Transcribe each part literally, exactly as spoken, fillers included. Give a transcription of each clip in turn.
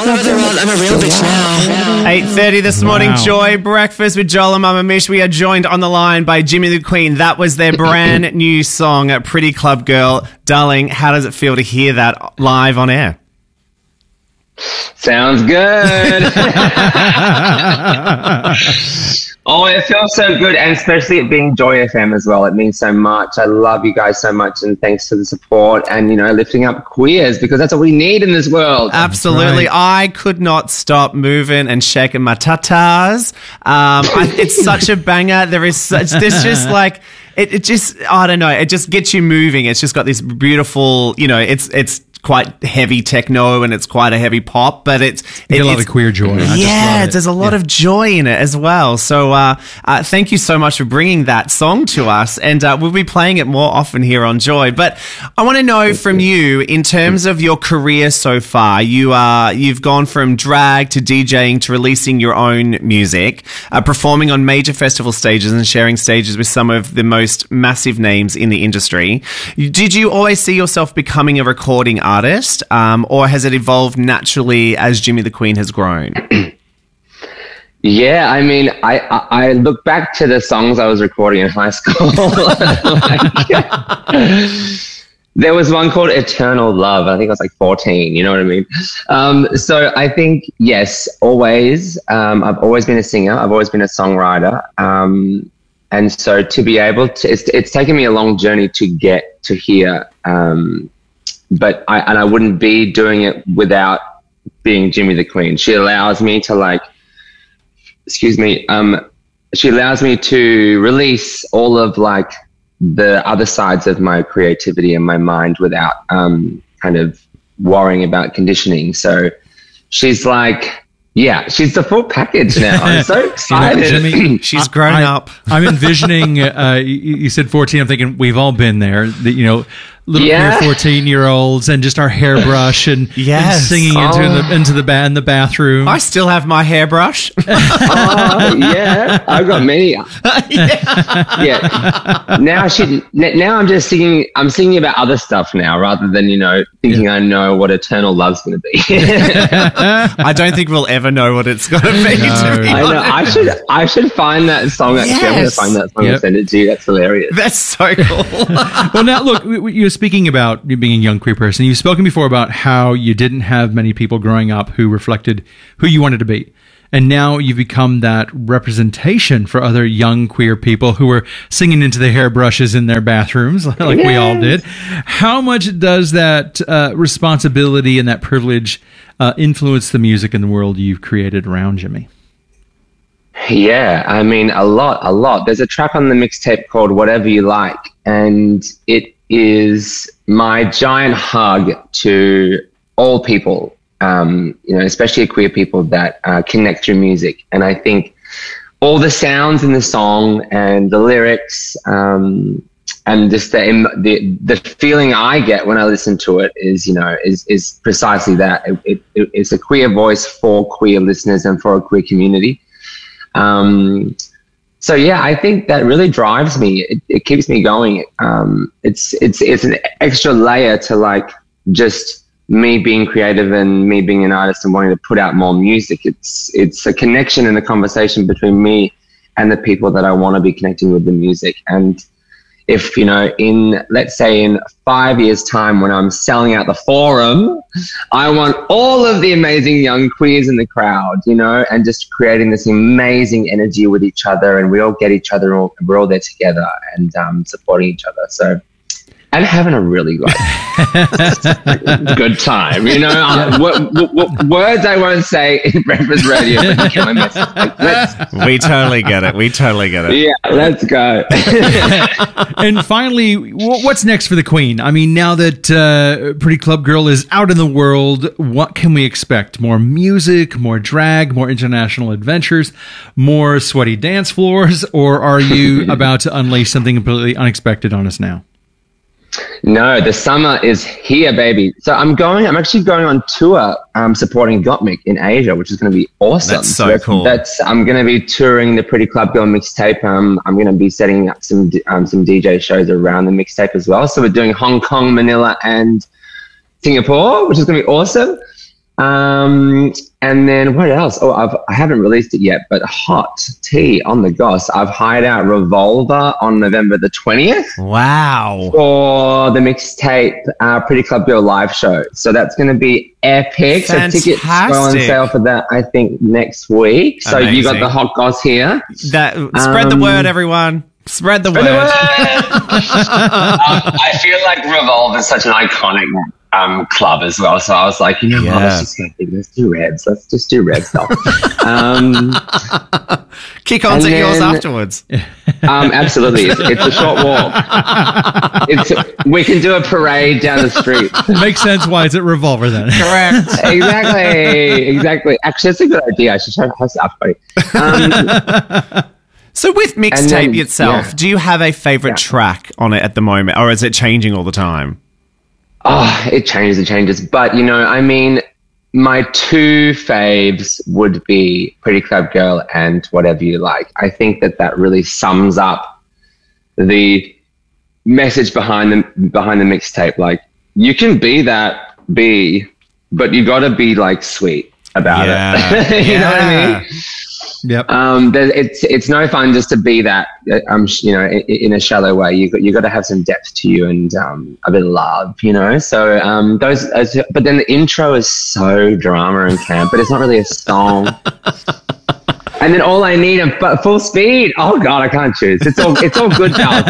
I'm a real bitch now. eight thirty this morning, Wow. Joy Breakfast with Joel and Mama Mish. We are joined on the line by Jimmy the Queen. That was their brand new song, Pretty Club Girl. Darling, how does it feel to hear that live on air? Sounds good. Oh, it feels so good, and especially it being Joy F M as well. It means so much. I love you guys so much, and thanks for the support and, you know, lifting up queers, because that's what we need in this world. Absolutely. I could not stop moving and shaking my tatas. Um, I, it's such a banger. There is such, there's just like, it, it just, I don't know, it just gets you moving. It's just got this beautiful, you know, it's, it's, quite heavy techno and it's quite a heavy pop, but it's You get it, a lot of queer joy. I just yeah, love it. there's a lot Yeah. of joy in it as well. So uh, uh, thank you so much for bringing that song to us, and uh, we'll be playing it more often here on Joy. But I want to know from you, in terms of your career so far, you are you've gone from drag to DJing to releasing your own music, uh, performing on major festival stages and sharing stages with some of the most massive names in the industry. Did you always see yourself becoming a recording artist, um, or has it evolved naturally as Jimmy the Queen has grown? Yeah, I mean, I, I, I look back to the songs I was recording in high school. Like, there was one called Eternal Love. I think I was like fourteen, you know what I mean? Um, so I think, yes, always. Um, I've always been a singer. I've always been a songwriter. Um, and so to be able to, it's, it's taken me a long journey to get to here. Um, but I, and I wouldn't be doing it without being Jimmy the Queen. She allows me to like, excuse me, um, she allows me to release all of like the other sides of my creativity and my mind without um, kind of worrying about conditioning. So she's like, yeah, she's the full package now. I'm so excited. You know, Jimmy, She's I- grown I- up. I'm envisioning, uh, you, you said fourteen. I'm thinking we've all been there. The, you know, little Yeah. queer fourteen-year-olds and just our hairbrush and, Yes. and singing into Oh. the into the ba- in the bathroom. I still have my hairbrush. Oh, yeah, I've got many. Yeah. Now she. Now I'm just singing. I'm singing about other stuff now, rather than, you know, thinking I know what Eternal Love's going to be. I don't think we'll ever know what it's going to be. No. To be I know. honest. I should. I should find that song. Actually, I'm going to Yes. find that song Yep. and send it to you. That's hilarious. That's so cool. Well, now look, we- we- you're speaking about you being a young queer person. You've spoken before about how you didn't have many people growing up who reflected who you wanted to be. And now you've become that representation for other young queer people who are singing into the hairbrushes in their bathrooms, like we all did. How much does that uh, responsibility and that privilege uh, influence the music and the world you've created around Jimmy? Yeah, I mean, a lot, a lot. There's a track on the mixtape called Whatever You Like, and it is my giant hug to all people, um, you know, especially queer people that uh, connect through music. And I think all the sounds in the song and the lyrics, um, and just the, the the feeling I get when I listen to it is, you know, is is precisely that. It, it, it's a queer voice for queer listeners and for a queer community. Um, so yeah, I think that really drives me. It, it keeps me going. Um, it's, it's, it's an extra layer to like just me being creative and me being an artist and wanting to put out more music. It's, it's a connection and a conversation between me and the people that I want to be connecting with the music. And if, you know, in, let's say in five years time when I'm selling out the Forum, I want all of the amazing young queers in the crowd, you know, and just creating this amazing energy with each other, and we all get each other, and we're all there together and um, supporting each other. So, and having a really like, good time, you know. Um, what, what, what words I won't say in breakfast radio, but you get my message. Like, let's, We totally get it. We totally get it. yeah, let's go. And finally, wh- what's next for the Queen? I mean, now that uh, Pretty Club Girl is out in the world, what can we expect? More music, more drag, more international adventures, more sweaty dance floors, or are you about to unleash something completely unexpected on us now? No, the summer is here, baby. So I'm going, I'm actually going on tour um, supporting Gottmik in Asia, which is going to be awesome. That's so cool. That's, I'm going to be touring the Pretty Club Girl mixtape. Um, I'm going to be setting up some um, some D J shows around the mixtape as well. So we're doing Hong Kong, Manila, and Singapore, which is going to be awesome. Um, and then what else? Oh, I've, I haven't released it yet, but Hot Tea on the Goss. I've hired out Revolver on November the twentieth. Wow. For the mixtape uh, Pretty Club Girl live show. So that's going to be epic. Fantastic. So tickets go on sale for that, I think, next week. So Amazing. you got the Hot Goss here. That Spread um, the word, everyone. Spread the spread word. The word. um, I feel like Revolver is such an iconic um, club as well. So I was like, you know yeah. what, let's just go, let's do Reds. Let's just do Red stuff. um, Kick on to yours afterwards. Um, absolutely. It's, it's a short walk. It's a, we can do a parade down the street. It makes sense why it's at Revolver then. Correct. Exactly. Exactly. Actually, that's a good idea. I should try to host it after. Um, So with mixtape then, itself, yeah. do you have a favorite Yeah. track on it at the moment, or is it changing all the time? Oh, it changes, it changes. But, you know, I mean, my two faves would be Pretty Club Girl and Whatever You Like. I think that that really sums up the message behind the, behind the mixtape. Like, you can be that B, but you got to be, like, sweet about Yeah. it. you yeah. know what I mean? Yep. Um, there- it's it's no fun just to be that. uh, Um, sh- you know, in, in a shallow way. You got you got to have some depth to you and um, a bit of love. You know, so um, those. As, but then the intro is so drama and camp, but it's not really a song. And then All I Need and F- Full Speed. Oh God, I can't choose. It's all it's all good now.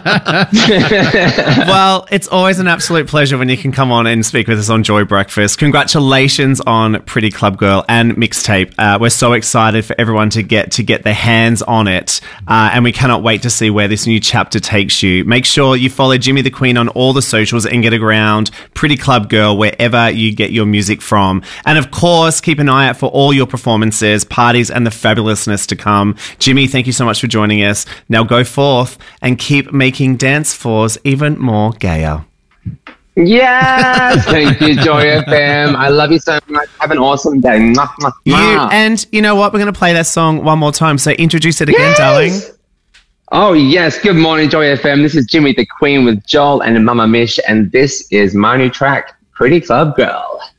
Well, it's always an absolute pleasure when you can come on and speak with us on Joy Breakfast. Congratulations on Pretty Club Girl and mixtape. Uh, we're so excited for everyone to get to get their hands on it, uh, and we cannot wait to see where this new chapter takes you. Make sure you follow Jimmy the Queen on all the socials and get around Pretty Club Girl wherever you get your music from. And of course, keep an eye out for all your performances, parties, and the fabulousness to come. Jimmy, thank you so much for joining us. Now go forth and keep making dance floors even more gayer. Yes, thank you, Joy F M. I love you so much. Have an awesome day. Mwah, mwah, You, mwah. and you know what? We're going to play that song one more time. So introduce it again, Yes! darling. Oh, yes. Good morning, Joy F M. This is Jimmy the Queen with Joel and Mama Mish, and this is my new track, Pretty Club Girl.